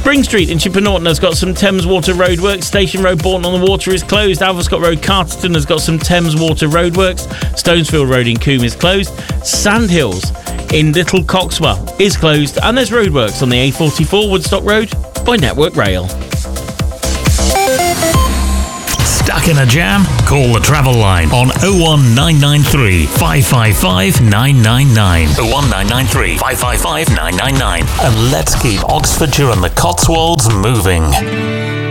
Spring Street in Chipper Norton has got some Thames Water roadworks. Station Road, Bourton on the Water is closed. Alverscott Road, Carterton has got some Thames Water roadworks. Stonesfield Road in Coombe is closed. Sandhills in Little Coxwell is closed. And there's roadworks on the A44 Woodstock Road by Network Rail. Stuck in a jam? Call the travel line on 01993 555 999. 01993 555 999. And let's keep Oxfordshire and the Cotswolds moving.